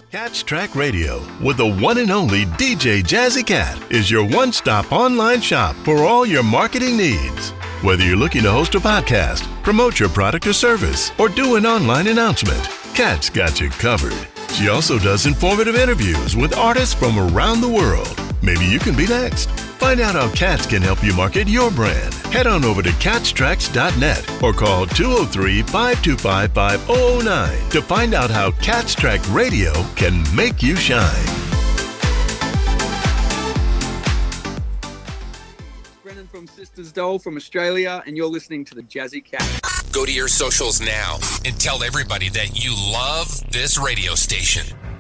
Catch Track Radio with the one and only DJ Jazzy Cat is your one-stop online shop for all your marketing needs. Whether you're looking to host a podcast, promote your product or service, or do an online announcement, Cat's got you covered. She also does informative interviews with artists from around the world. Maybe you can be next. Find out how Cats can help you market your brand. Head on over to catstracks.net or call 203-525-5009 to find out how Cats Track Radio can make you shine. Brennan from Sisters Doll from Australia, and you're listening to the Jazzy Cat. Go to your socials now and tell everybody that you love this radio station.